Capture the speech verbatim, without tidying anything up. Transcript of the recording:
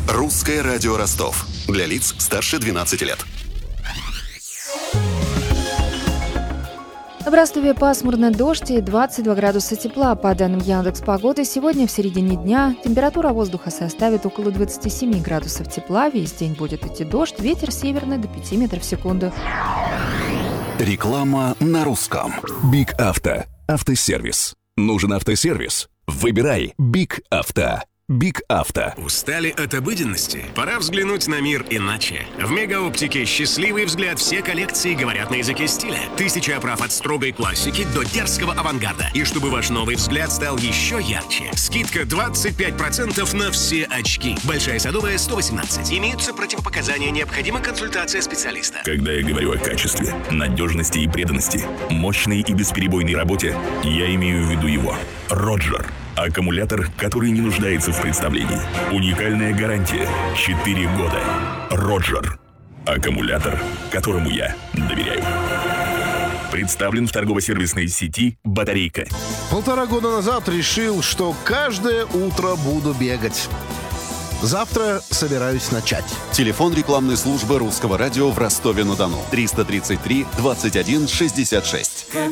Русское радио Ростов. Для лиц старше двенадцати лет. В Ростове пасмурно, дождь и двадцать два градуса тепла. По данным Яндекс.Погоды, сегодня в середине дня температура воздуха составит около двадцать семь градусов тепла. Весь день будет идти дождь, ветер северный до пяти метров в секунду. Реклама на русском. Биг Авто. Автосервис. Нужен автосервис? Выбирай Биг Авто. Биг Авто. Устали от обыденности? Пора взглянуть на мир иначе. В Мегаоптике счастливый взгляд. Все коллекции говорят на языке стиля. Тысяча оправ от строгой классики до дерзкого авангарда. И чтобы ваш новый взгляд стал еще ярче, скидка двадцать пять процентов на все очки. Большая Садовая, сто восемнадцать. Имеются противопоказания, необходима консультация специалиста. Когда я говорю о качестве, надежности и преданности, мощной и бесперебойной работе, я имею в виду его. Роджер. Аккумулятор, который не нуждается в представлении. Уникальная гарантия. четыре года. Роджер. Аккумулятор, которому я доверяю. Представлен в торгово-сервисной сети «Батарейка». Полтора года назад решил, что каждое утро буду бегать. Завтра собираюсь начать. Телефон рекламной службы Русского радио в Ростове-на-Дону. триста тридцать три двадцать один шестьдесят шесть.